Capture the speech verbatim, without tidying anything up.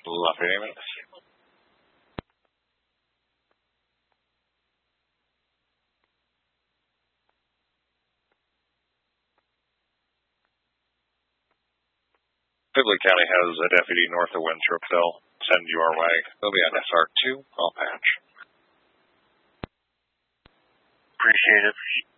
Los Angeles. Sibley County has a deputy north of Winthrop. They'll send you our way. They'll be on S R two. I'll patch. Appreciate it.